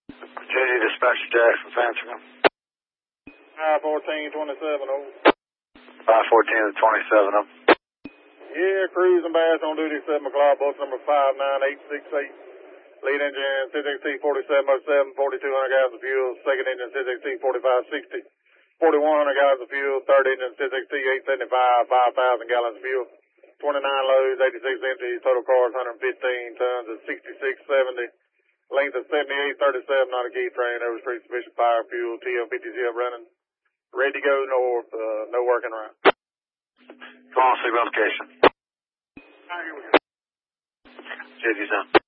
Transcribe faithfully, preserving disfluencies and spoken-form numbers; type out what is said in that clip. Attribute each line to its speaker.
Speaker 1: J G Dispatcher Jackson, Sanford.
Speaker 2: five fourteen twenty-seven, over.
Speaker 1: five fourteen to twenty-seven, over.
Speaker 2: Yeah, cruising bass on duty, seven o'clock, bus number five nine eight six eight. Lead engine, C X T forty-seven oh seven, forty-two hundred gallons of fuel. Second engine, C X T forty-five sixty, forty-one hundred gallons of fuel. Third engine, C X T eight seventy-five, five thousand gallons of fuel. twenty-nine loads, eighty-six empties, total cars one hundred fifteen tons of sixty-six seventy. Length of seventy-eight thirty-seven, not a key train. Over street, sufficient fire, fuel, T L fifty Z up running. Ready to go north, uh, no working around.
Speaker 1: Come on, signal location.
Speaker 2: All right, here we go.
Speaker 1: J G's out.